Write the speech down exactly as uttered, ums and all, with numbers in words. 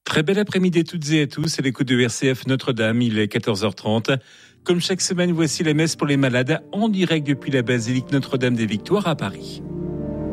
Très bel après-midi à toutes et à tous, à l'écoute de R C F Notre-Dame, il est quatorze heures trente. Comme chaque semaine, voici la messe pour les malades en direct depuis la basilique Notre-Dame des Victoires à Paris.